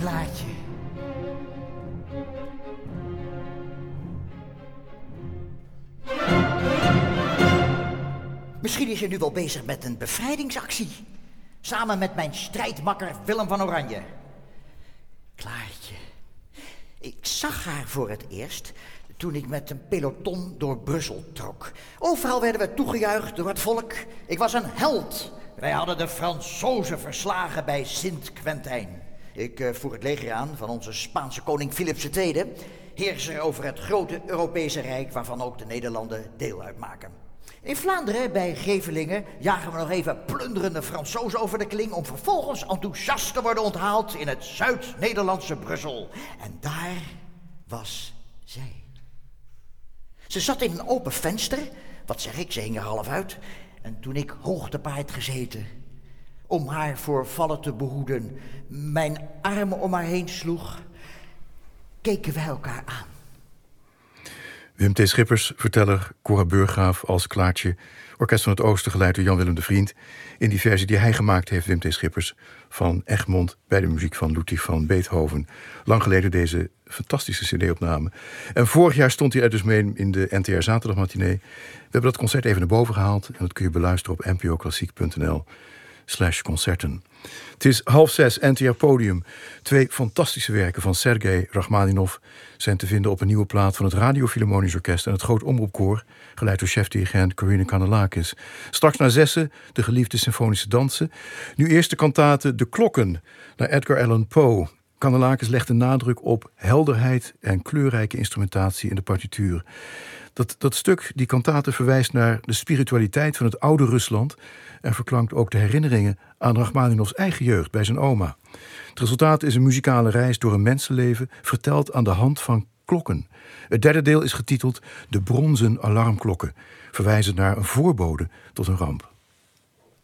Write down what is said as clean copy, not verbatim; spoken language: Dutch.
Klaartje. Misschien is je nu wel bezig met een bevrijdingsactie. Samen met mijn strijdmakker Willem van Oranje. Klaartje. Ik zag haar voor het eerst toen ik met een peloton door Brussel trok. Overal werden we toegejuicht door het volk. Ik was een held. Wij hadden de Fransozen verslagen bij Sint-Quentijn. Ik voer het leger aan van onze Spaanse koning Philips II, heerser over het grote Europese Rijk waarvan ook de Nederlanden deel uitmaken. In Vlaanderen, bij Gevelingen, jagen we nog even plunderende Fransozen over de kling om vervolgens enthousiast te worden onthaald in het Zuid-Nederlandse Brussel. En daar was zij. Ze zat in een open venster, wat zeg ik, ze hing er half uit. En toen ik hoog te paard gezeten, om haar voor vallen te behoeden, mijn armen om haar heen sloeg, keken wij elkaar aan. Wim T. Schippers, verteller, Cora Burggraaf als Klaartje, Orkest van het Oosten geleid door Jan-Willem de Vriend, in die versie die hij gemaakt heeft, Wim T. Schippers, van Egmond bij de muziek van Ludwig van Beethoven. Lang geleden deze fantastische cd-opname. En vorig jaar stond hij er dus mee in de NTR Zaterdagmatinee. We hebben dat concert even naar boven gehaald en dat kun je beluisteren op npoklassiek.nl/concerten. Het is 5:30, NTR Podium. 2 fantastische werken van Sergei Rachmaninov zijn te vinden op een nieuwe plaat van het Radio Philharmonisch Orkest en het Groot Omroepkoor, geleid door chefdirigent Corine Kanellakis. Straks na 6:00 de geliefde symfonische dansen. Nu eerst de kantate De Klokken, naar Edgar Allan Poe. Kanellakis legt de nadruk op helderheid en kleurrijke instrumentatie in de partituur. Dat stuk, die kantate, verwijst naar de spiritualiteit van het oude Rusland en verklankt ook de herinneringen aan Rachmaninovs eigen jeugd bij zijn oma. Het resultaat is een muzikale reis door een mensenleven, verteld aan de hand van klokken. Het derde deel is getiteld De Bronzen Alarmklokken, verwijzend naar een voorbode tot een ramp.